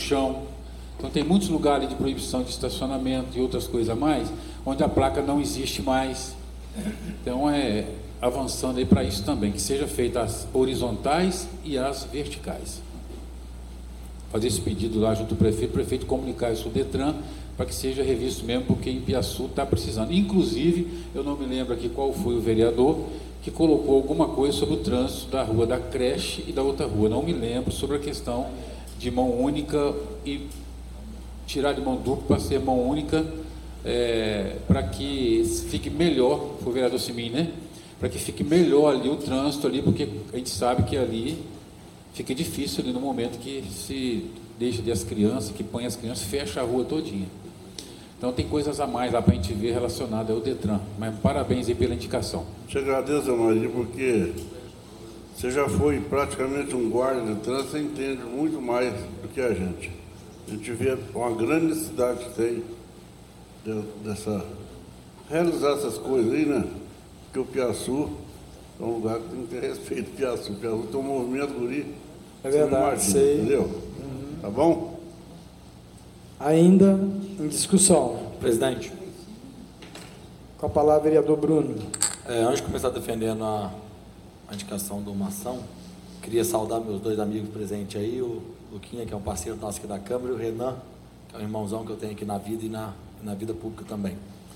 chão. Então tem muitos lugares de proibição de estacionamento e outras coisas a mais, onde a placa não existe mais. Então avançando aí para isso também, que seja feita as horizontais e as verticais. Fazer esse pedido lá junto ao prefeito, o prefeito comunicar isso ao Detran, para que seja revisto mesmo, porque em Piaçu está precisando. Inclusive, eu não me lembro aqui qual foi o vereador que colocou alguma coisa sobre o trânsito da rua da creche e da outra rua. Não me lembro sobre a questão de mão única e tirar de mão dupla para ser mão única, para que fique melhor, foi o vereador Simin, né? Para que fique melhor ali o trânsito ali, porque a gente sabe que ali fica difícil ali no momento que se deixa de as crianças, que põe as crianças, fecha a rua todinha. Então tem coisas a mais lá para a gente ver relacionadas ao Detran. Mas parabéns aí pela indicação. Te agradeço, Maria, porque você já foi praticamente um guarda de trânsito, você entende muito mais do que a gente. A gente vê uma grande necessidade que tem dessa realizar essas coisas aí, né? Porque o Piaçu é um lugar que tem que ter respeito. Piaçu tem um movimento guri. É verdade, sei. Entendeu? Uhum. Tá bom? Ainda em discussão. Presidente. Com a palavra, vereador Bruno. Antes de começar defendendo a indicação do Mação, queria saudar meus dois amigos presentes aí, o Luquinha, que é um parceiro nosso aqui da Câmara, e o Renan, que é um irmãozão que eu tenho aqui na vida e na vida pública também.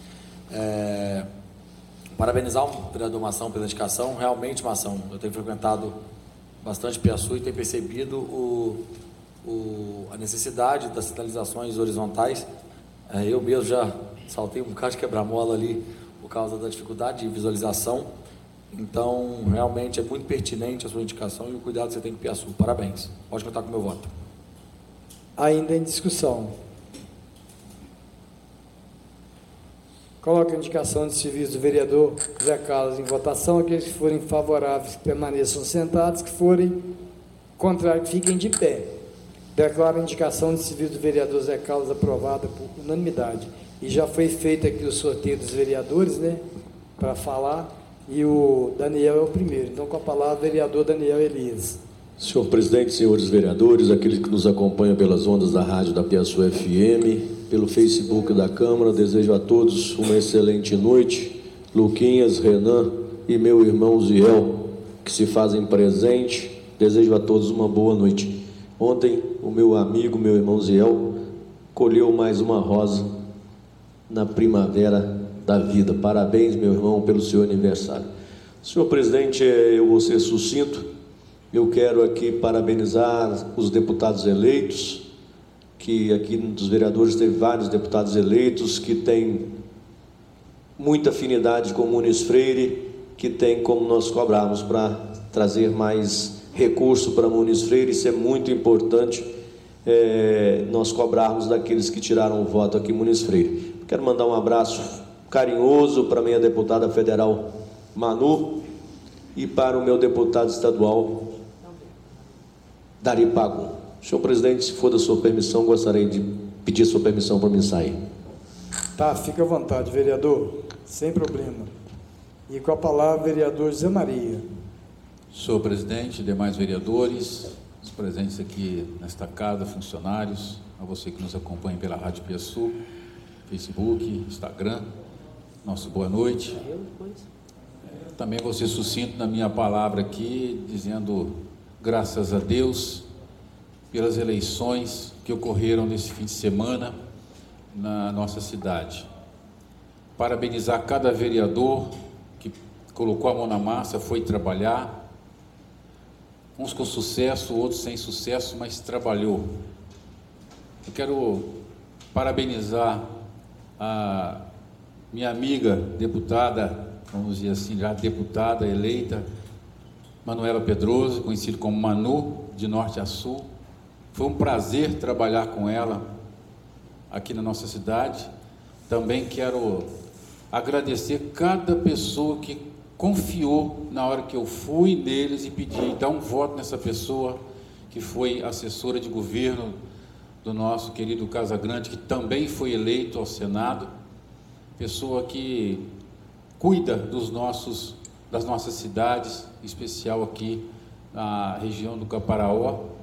Parabenizar o vereador Mação pela indicação. Realmente, Mação, eu tenho frequentado bastante Piaçu e tenho percebido a necessidade das sinalizações horizontais. Eu mesmo já saltei um bocado de quebra-mola ali por causa da dificuldade de visualização. Então, realmente é muito pertinente a sua indicação e o cuidado que você tem com o Piaçu. Parabéns. Pode contar com o meu voto. Ainda em discussão. Coloco a indicação de serviço do vereador Zé Carlos em votação. Aqueles que forem favoráveis permaneçam sentados, que forem contrários fiquem de pé. Declaro a indicação de serviço do vereador Zé Carlos aprovada por unanimidade. E já foi feito aqui o sorteio dos vereadores, né, para falar, e o Daniel é o primeiro. Então, com a palavra, vereador Daniel Elias. Senhor presidente, senhores vereadores, aqueles que nos acompanham pelas ondas da rádio da Piaçu FM, pelo Facebook da Câmara, desejo a todos uma excelente noite. Luquinhas, Renan e meu irmão Ziel, que se fazem presente, desejo a todos uma boa noite. Ontem, o meu amigo, meu irmão Ziel, colheu mais uma rosa na primavera da vida. Parabéns, meu irmão, pelo seu aniversário. Senhor presidente, eu vou ser sucinto. Eu quero aqui parabenizar os deputados eleitos, que aqui dos vereadores teve vários deputados eleitos que têm muita afinidade com o Muniz Freire, que tem como nós cobrarmos para trazer mais recurso para Muniz Freire. Isso é muito importante, nós cobrarmos daqueles que tiraram o voto aqui em Muniz Freire. Quero mandar um abraço carinhoso para a minha deputada federal Manu e para o meu deputado estadual Dari Pago. Senhor presidente, se for da sua permissão, gostaria de pedir sua permissão para mim sair. Tá, fica à vontade, vereador, sem problema. E com a palavra, vereador José Maria. Senhor presidente, demais vereadores, os presentes aqui nesta casa, funcionários, a você que nos acompanha pela Rádio Piaçu, Facebook, Instagram, nosso boa noite. Também vou ser sucinto na minha palavra aqui, dizendo graças a Deus pelas eleições que ocorreram nesse fim de semana na nossa cidade. Parabenizar cada vereador que colocou a mão na massa, foi trabalhar, uns com sucesso, outros sem sucesso, mas trabalhou. Eu quero parabenizar a minha amiga deputada, vamos dizer assim, já deputada eleita, Manuela Pedroso, conhecida como Manu, de norte a sul. Foi um prazer trabalhar com ela aqui na nossa cidade. Também quero agradecer cada pessoa que confiou na hora que eu fui neles e pedi, dar um voto nessa pessoa, que foi assessora de governo do nosso querido Casagrande, que também foi eleito ao Senado, pessoa que cuida das nossas cidades, em especial aqui na região do Caparaó,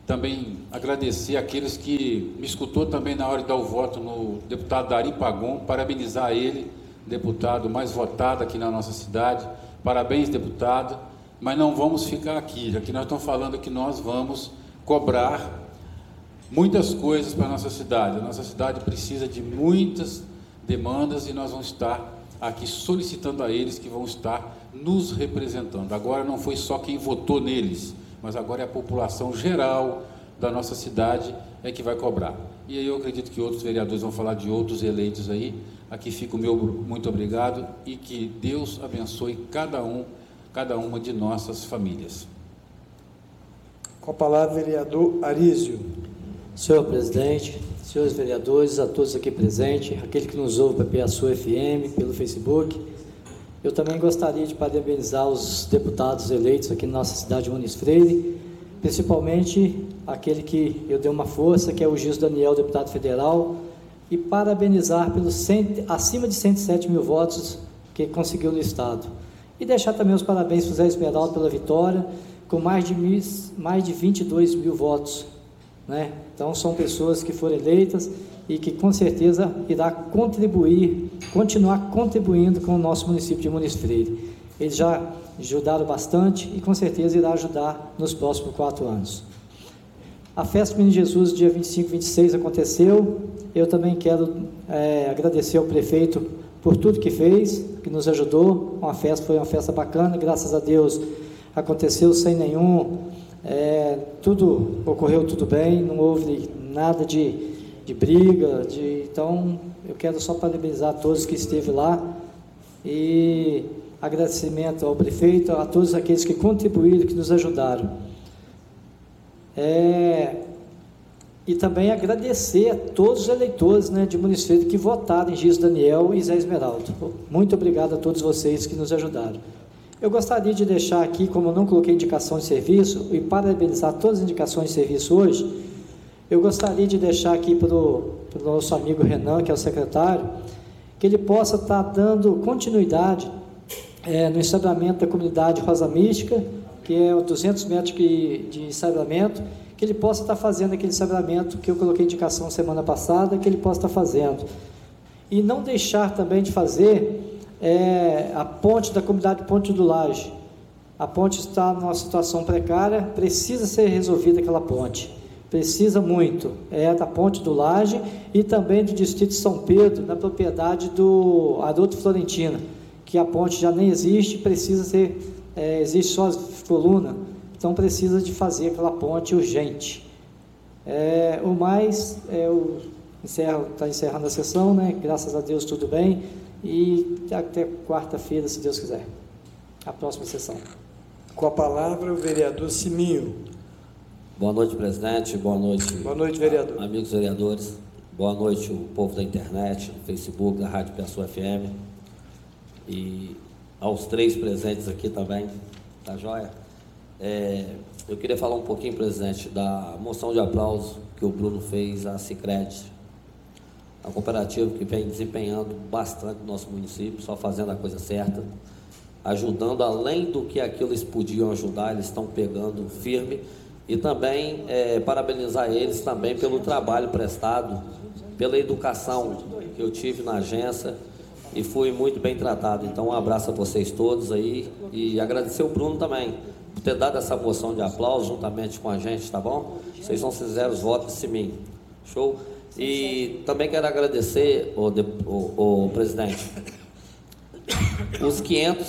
também agradecer aqueles que me escutou também na hora de dar o voto no deputado Dari Pagon, parabenizar ele, deputado mais votado aqui na nossa cidade. Parabéns, deputado, mas não vamos ficar aqui, já que nós estamos falando que nós vamos cobrar muitas coisas para a nossa cidade. A nossa cidade precisa de muitas demandas e nós vamos estar aqui solicitando a eles que vão estar nos representando. Agora não foi só quem votou neles, mas agora é a população geral da nossa cidade é que vai cobrar. E aí eu acredito que outros vereadores vão falar de outros eleitos aí. Aqui fica o meu muito obrigado e que Deus abençoe cada uma de nossas famílias. Com a palavra, vereador Arísio. Senhor presidente, senhores vereadores, a todos aqui presentes, aquele que nos ouve pela Piaçu FM, pelo Facebook, eu também gostaria de parabenizar os deputados eleitos aqui na nossa cidade de Muniz Freire, principalmente aquele que eu dei uma força, que é o Gilson Daniel, deputado federal, e parabenizar pelos acima de 107 mil votos que conseguiu no estado. E deixar também os parabéns para o Zé Esmeraldo pela vitória, com mais de 22 mil votos, né? Então são pessoas que foram eleitas e que com certeza irá continuar contribuindo com o nosso município de Muniz Freire. Eles já ajudaram bastante e com certeza irá ajudar nos próximos 4 anos. A festa do Menino Jesus, dia 25 e 26 aconteceu. Eu também quero agradecer ao prefeito por tudo que fez, que nos ajudou. Foi uma festa bacana, graças a Deus aconteceu sem nenhum, ocorreu tudo bem, não houve nada de briga, então eu quero só parabenizar a todos que esteve lá e agradecimento ao prefeito, a todos aqueles que contribuíram, que nos ajudaram. E também agradecer a todos os eleitores, né, de Muniz Freire que votaram em Gilson Daniel e Zé Esmeraldo. Muito obrigado a todos vocês que nos ajudaram. Eu gostaria de deixar aqui, como eu não coloquei indicação de serviço, e parabenizar todas as indicações de serviço hoje, eu gostaria de deixar aqui para o nosso amigo Renan, que é o secretário, que ele possa estar dando continuidade no ensabramento da comunidade Rosa Mística, que é 200 metros de ensabramento, que ele possa estar fazendo aquele ensabramento que eu coloquei indicação semana passada, que ele possa estar fazendo. E não deixar também de fazer a ponte da comunidade Ponte do Laje. A ponte está numa situação precária, precisa ser resolvida aquela ponte. Precisa muito, da Ponte do Laje e também do Distrito de São Pedro, na propriedade do Haroldo Florentina, que a ponte já nem existe, existe só as colunas, então precisa de fazer aquela ponte urgente. O mais, está encerrando a sessão, né? Graças a Deus tudo bem, e até quarta-feira, se Deus quiser, a próxima sessão. Com a palavra, o vereador Siminho. Boa noite, presidente. Boa noite. Boa noite, vereador. Amigos vereadores. Boa noite, o povo da internet, do Facebook, da Rádio Piaçu FM. E aos 3 presentes aqui também, tá joia? Eu queria falar um pouquinho, presidente, da moção de aplauso que o Bruno fez à Sicredi, a cooperativa que vem desempenhando bastante no nosso município, só fazendo a coisa certa, ajudando além do que aquilo eles podiam ajudar, eles estão pegando firme. E também parabenizar eles também pelo trabalho prestado, pela educação que eu tive na agência e fui muito bem tratado. Então, um abraço a vocês todos aí e agradecer o Bruno também por ter dado essa moção de aplauso juntamente com a gente, tá bom? Vocês vão fizer os votos de mim. Show? E também quero agradecer, o presidente, os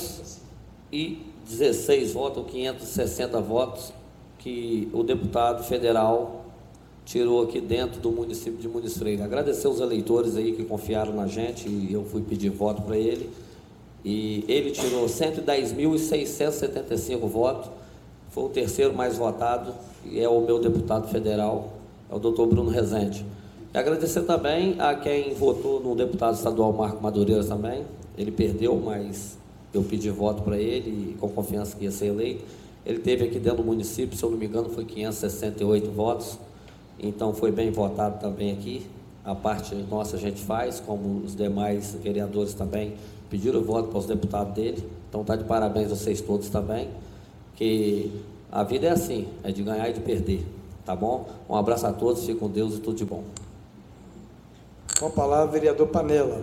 516 votos, 560 votos, que o deputado federal tirou aqui dentro do município de Muniz Freire. Agradecer os eleitores aí que confiaram na gente e eu fui pedir voto para ele. E ele tirou 110.675 votos, foi o terceiro mais votado e é o meu deputado federal, é o doutor Bruno Rezende. E agradecer também a quem votou no deputado estadual Marco Madureira também. Ele perdeu, mas eu pedi voto para ele e com confiança que ia ser eleito. Ele teve aqui dentro do município, se eu não me engano, foi 568 votos, então foi bem votado também aqui. A parte nossa a gente faz, como os demais vereadores também pediram voto para os deputados dele, então está de parabéns a vocês todos também, que a vida é assim, é de ganhar e de perder, tá bom? Um abraço a todos, fiquem com Deus e tudo de bom. Com a palavra, vereador Panella.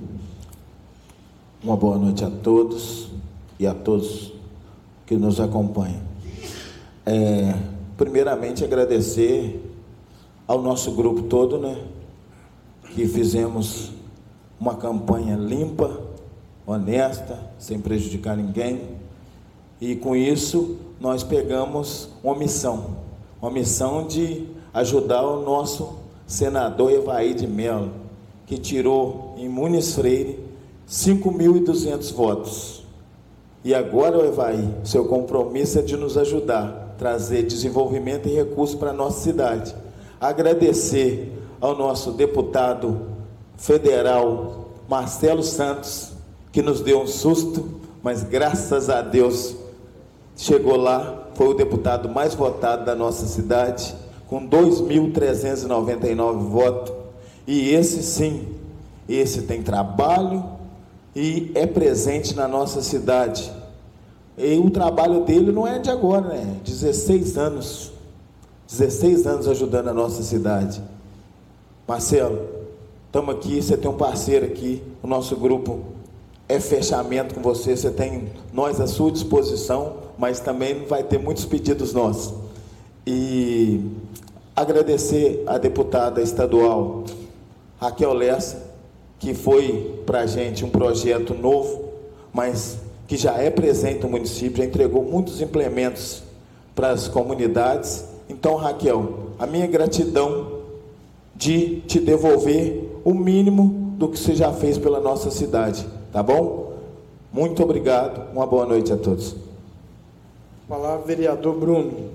Uma boa noite a todos e a todos que nos acompanham. Primeiramente, agradecer ao nosso grupo todo, né, que fizemos uma campanha limpa, honesta, sem prejudicar ninguém, e com isso nós pegamos uma missão de ajudar o nosso senador Evaí de Mello, que tirou em Muniz Freire 5.200 votos. E agora, Evaí, seu compromisso é de nos ajudar, trazer desenvolvimento e recursos para a nossa cidade. Agradecer ao nosso deputado federal, Marcelo Santos, que nos deu um susto, mas graças a Deus chegou lá, foi o deputado mais votado da nossa cidade, com 2.399 votos, e esse sim, esse tem trabalho e é presente na nossa cidade. E o trabalho dele não é de agora, né? 16 anos ajudando a nossa cidade. Marcelo, estamos aqui, você tem um parceiro aqui, o nosso grupo é fechamento com você, você tem nós à sua disposição, mas também vai ter muitos pedidos nossos. E agradecer a deputada estadual Raquel Lessa, que foi para a gente um projeto novo, mas que já é presente no município, já entregou muitos implementos para as comunidades. Então, Raquel, a minha gratidão de te devolver o mínimo do que você já fez pela nossa cidade, tá bom? Muito obrigado, uma boa noite a todos. Palavra, vereador Bruno.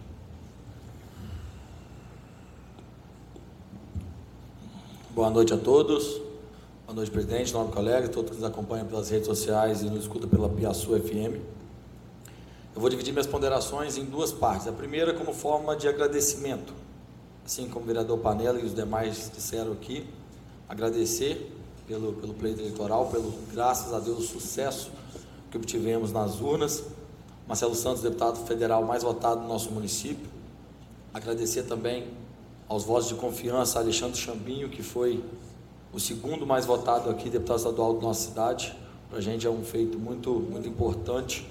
Boa noite a todos. Boa noite, presidente, nobre colega, todos que nos acompanham pelas redes sociais e nos escutam pela Piaçu FM. Eu vou dividir minhas ponderações em duas partes. A primeira, como forma de agradecimento, assim como o vereador Panella e os demais disseram aqui, agradecer pelo pleito eleitoral, pelo, graças a Deus, o sucesso que obtivemos nas urnas. Marcelo Santos, deputado federal mais votado no nosso município. Agradecer também aos votos de confiança, Alexandre Chambinho, que foi o segundo mais votado aqui, deputado estadual da nossa cidade. Para a gente é um feito muito importante.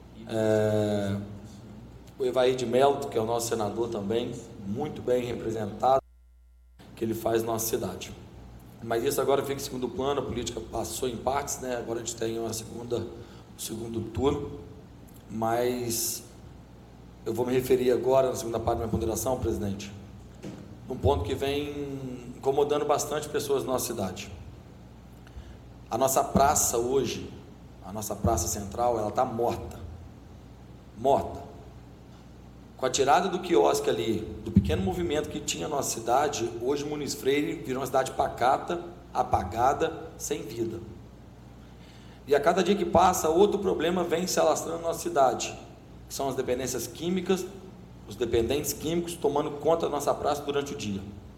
O Evaí de Mello, que é o nosso senador também, muito bem representado, que ele faz na nossa cidade. Mas isso agora fica em segundo plano, a política passou em partes, né? Agora a gente tem o segundo turno, mas eu vou me referir agora, na segunda parte da minha ponderação, presidente, um ponto que vem incomodando bastante pessoas na nossa cidade. A nossa praça hoje, a nossa praça central, ela está morta. Com a tirada do quiosque ali, do pequeno movimento que tinha na nossa cidade, hoje Muniz Freire virou uma cidade pacata, apagada, sem vida. E a cada dia que passa, outro problema vem se alastrando na nossa cidade, que são as dependências químicas, os dependentes químicos tomando conta da nossa praça durante o dia.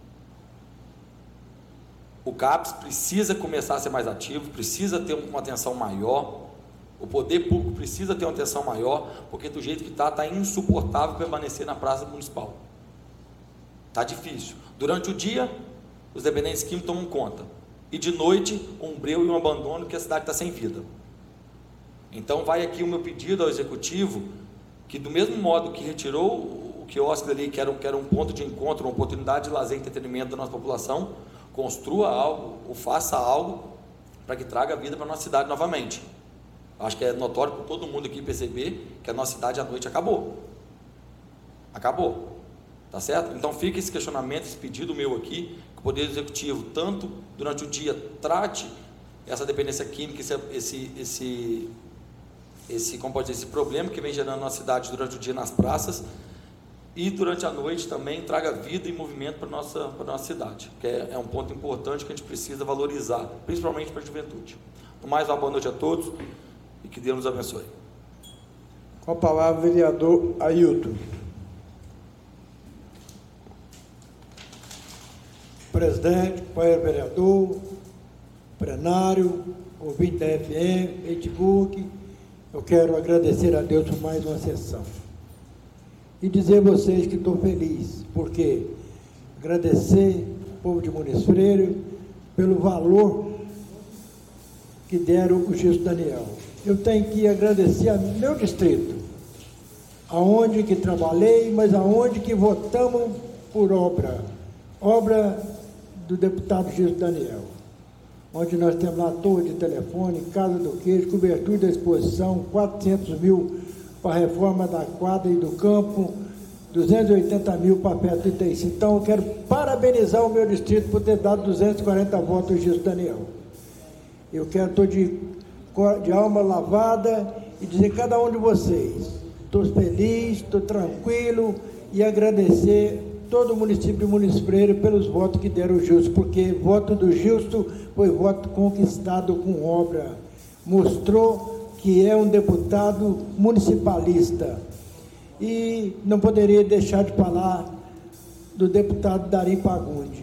O CAPES precisa começar a ser mais ativo, precisa ter uma atenção maior, o poder público precisa ter uma atenção maior, porque do jeito que está insuportável permanecer na praça municipal. Está difícil. Durante o dia, os dependentes químicos tomam conta, e de noite, um breu e um abandono, que a cidade está sem vida. Então vai aqui o meu pedido ao executivo, que do mesmo modo que retirou o quiosque dali, que era um ponto de encontro, uma oportunidade de lazer e entretenimento da nossa população, construa algo, ou faça algo, para que traga vida para a nossa cidade novamente. Acho que é notório para todo mundo aqui perceber que a nossa cidade à noite acabou. Tá certo? Então fica esse questionamento, esse pedido meu aqui, que o Poder Executivo, tanto durante o dia, trate essa dependência química, esse problema que vem gerando na nossa cidade durante o dia nas praças, e durante a noite também traga vida e movimento para a nossa cidade, que é um ponto importante que a gente precisa valorizar, principalmente para a juventude. No mais, uma boa noite a todos e que Deus nos abençoe. Com a palavra, vereador Ailton. Presidente, companheiro vereador, plenário, ouvinte da FM, Facebook, eu quero agradecer a Deus por mais uma sessão. e dizer a vocês que estou feliz, porque agradecer o povo de Muniz Freire pelo valor que deram o Gilson Daniel. Eu tenho que agradecer ao meu distrito, aonde que trabalhei, mas aonde que votamos por obra do deputado Gilson Daniel, onde nós temos lá torre de telefone, casa do queijo, cobertura da exposição, 400 mil para a reforma da quadra e do campo, 280 mil para perto do Itaici. Então, eu quero parabenizar o meu distrito por ter dado 240 votos ao Gilson Daniel. Eu quero, estou de alma lavada e dizer a cada um de vocês, estou feliz, estou tranquilo e agradecer todo o município de Muniz Freire pelos votos que deram o Gilson, porque o voto do Gilson foi voto conquistado com obra. Mostrou que é um deputado municipalista. E não poderia deixar de falar do deputado Dari Pagundi.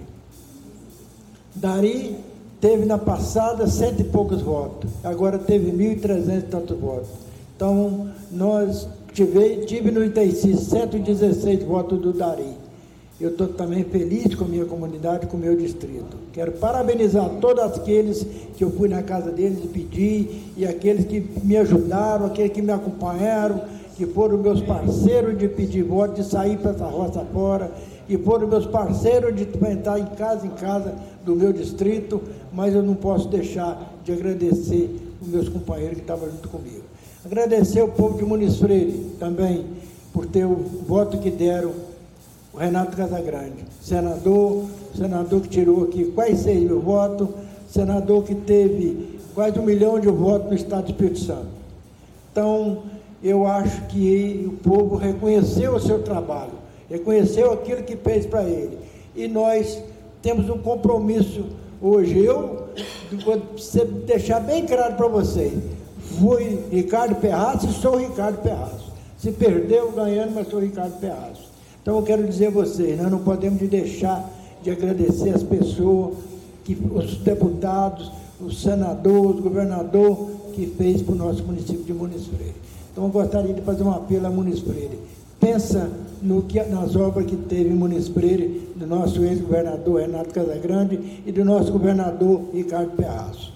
Dari teve na passada 100 e poucos votos, agora teve 1.300 e tantos votos. Então, nós tive no Itaici 116 votos do Dari. Eu estou também feliz com a minha comunidade, com o meu distrito. Quero parabenizar todos aqueles que eu fui na casa deles e pedi, e aqueles que me ajudaram, aqueles que me acompanharam, que foram meus parceiros de pedir voto, de sair para essa roça fora, que foram meus parceiros de entrar em casa do meu distrito, mas eu não posso deixar de agradecer os meus companheiros que estavam junto comigo. Agradecer ao povo de Muniz Freire também, por ter o voto que deram o Renato Casagrande, senador que tirou aqui quase 6 mil votos, senador que teve quase 1 milhão de votos no estado do Espírito Santo. Então, eu acho que o povo reconheceu o seu trabalho, reconheceu aquilo que fez para ele. E nós temos um compromisso hoje. Eu vou deixar bem claro para vocês, fui Ricardo Perrasso e sou Ricardo Perrasso. Se perdeu, ganhando, mas sou Ricardo Perrasso. Então, eu quero dizer a vocês, nós não podemos deixar de agradecer as pessoas, os deputados, os senadores, o governador, que fez para o nosso município de Muniz Freire. Então, eu gostaria de fazer um apelo a Muniz Freire. Pensa nas obras que teve em Muniz Freire, do nosso ex-governador Renato Casagrande e do nosso governador Ricardo Perrasso.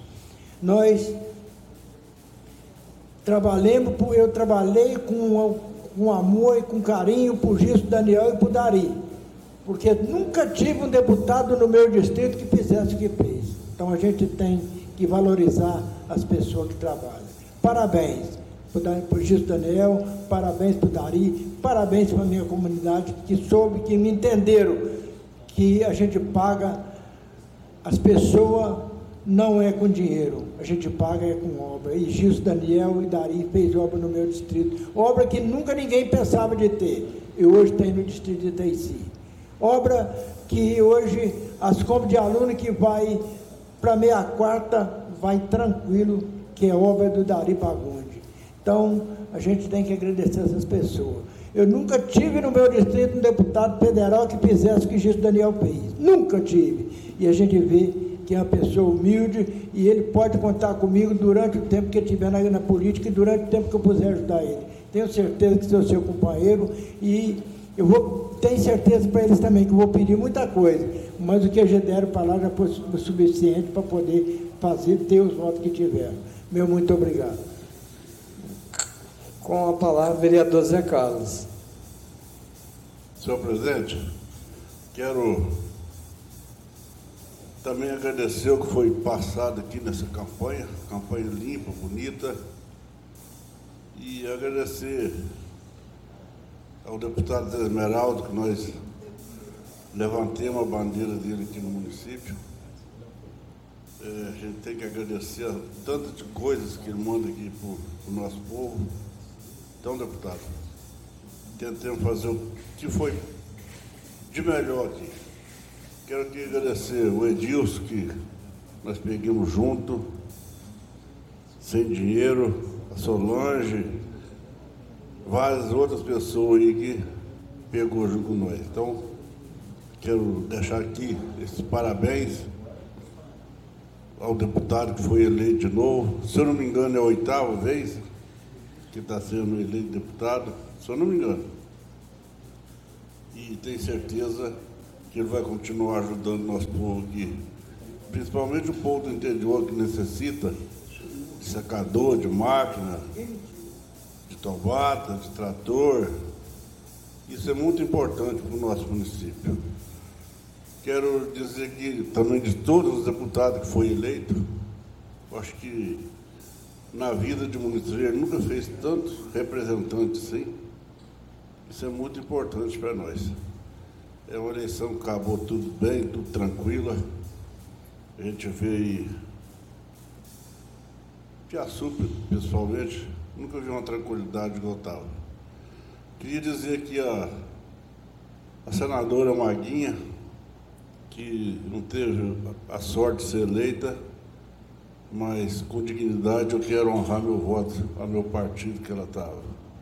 Eu trabalhei com amor e com carinho por Gilson Daniel e por Dari, porque nunca tive um deputado no meu distrito que fizesse o que fez. Então, a gente tem que valorizar as pessoas que trabalham. Parabéns para o Gilson Daniel, parabéns para o Dari, parabéns para a minha comunidade, que me entenderam que a gente paga as pessoas, não é com dinheiro, a gente paga é com obra. E Gilson Daniel e Dari fez obra no meu distrito, obra que nunca ninguém pensava de ter, e hoje tem no distrito de Itaici. Obra que hoje as compras de aluno que vai para meia quarta, vai tranquilo, que é obra do Dari Pagundi. Então, a gente tem que agradecer essas pessoas. Eu nunca tive no meu distrito um deputado federal que fizesse o que Gilson Daniel fez. Nunca tive. E a gente vê que é uma pessoa humilde e ele pode contar comigo durante o tempo que ele estiver na política e durante o tempo que eu puder ajudar ele. Tenho certeza que sou seu companheiro e tenho certeza para eles também que eu vou pedir muita coisa, mas o que a gente deram para lá já foi o suficiente para poder ter os votos que tiveram. Meu muito obrigado. Com a palavra, o vereador Zé Carlos. Senhor presidente, quero também agradecer o que foi passado aqui nessa campanha limpa, bonita, e agradecer ao deputado Zé Esmeraldo, que nós levantemos a bandeira dele aqui no município. A gente tem que agradecer a tantas de coisas que ele manda aqui para o nosso povo. Então, deputado, tentemos fazer o que foi de melhor aqui. Quero aqui agradecer o Edilson, que nós pegamos junto, sem dinheiro, a Solange, várias outras pessoas aí que pegou junto com nós. Então, quero deixar aqui esses parabéns ao deputado que foi eleito de novo. Se eu não me engano, é a 8ª vez que está sendo eleito deputado, se eu não me engano. e tenho certeza que ele vai continuar ajudando o nosso povo aqui, principalmente o povo do interior que necessita de secador, de máquina, de tomada, de trator. Isso é muito importante para o nosso município. Quero dizer que também de todos os deputados que foi eleito, acho que na vida de município ele nunca fez tantos representantes assim. Isso é muito importante para nós. É uma eleição que acabou tudo bem, tudo tranquila. A gente veio Piaçu, pessoalmente, nunca vi uma tranquilidade igual estava. Queria dizer que a senadora Maguinha, que não teve a sorte de ser eleita, mas com dignidade eu quero honrar meu voto ao meu partido que ela estava.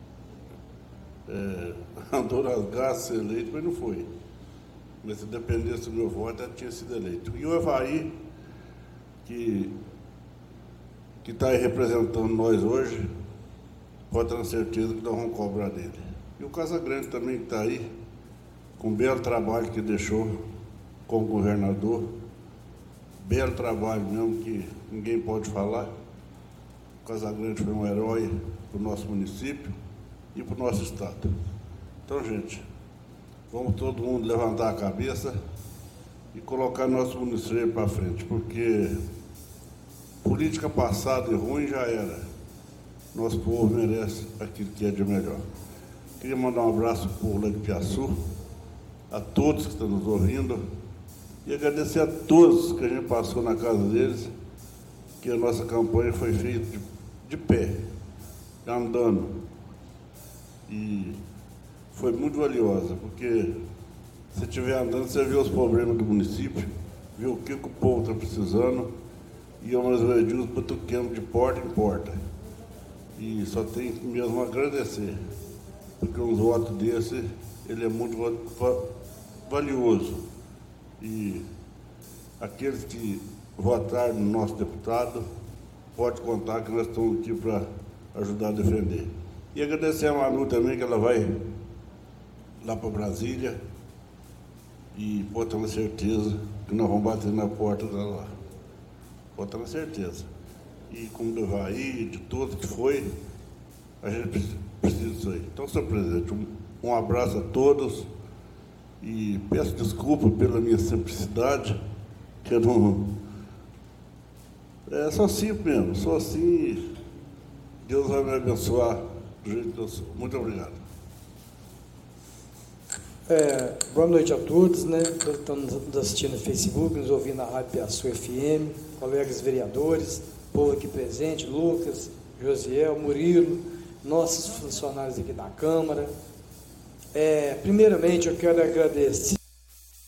Andou nas garras ser eleito, mas não foi. Mas se dependesse do meu voto, ela tinha sido eleito. E o Evaí, que está aí representando nós hoje, pode ter certeza que nós vamos cobrar dele. E o Casagrande também, que está aí, com um belo trabalho que deixou como governador, belo trabalho mesmo, que ninguém pode falar. O Casagrande foi um herói para o nosso município e para o nosso estado. Então, gente, vamos todo mundo levantar a cabeça e colocar nosso município para frente, porque política passada e ruim já era. Nosso povo merece aquilo que é de melhor. Queria mandar um abraço para o povo lá de Piaçu, a todos que estão nos ouvindo, e agradecer a todos que a gente passou na casa deles, que a nossa campanha foi feita de pé, andando. E foi muito valiosa, porque se estiver andando, você vê os problemas do município, vê o que o povo está precisando, e nós veículos batuquemos de porta em porta. E só tem mesmo a agradecer, porque um voto desse, ele é muito valioso. E aqueles que votaram no nosso deputado, pode contar que nós estamos aqui para ajudar a defender. E agradecer a Manu também, que ela vai lá para Brasília, e pode ter uma certeza que nós vamos bater na porta dela lá. Pode ter uma certeza. E como do Evaí, de todos que foi, a gente precisa disso aí. Então, senhor presidente, um abraço a todos e peço desculpa pela minha simplicidade, que eu não... É só assim mesmo, só assim Deus vai me abençoar do jeito que eu sou. Muito obrigado. Boa noite a todos, né? Todos estão nos assistindo no Facebook, nos ouvindo na Rádio Piaçu FM, colegas vereadores, povo aqui presente, Lucas, Josiel, Murilo, nossos funcionários aqui da Câmara. Primeiramente, eu quero agradecer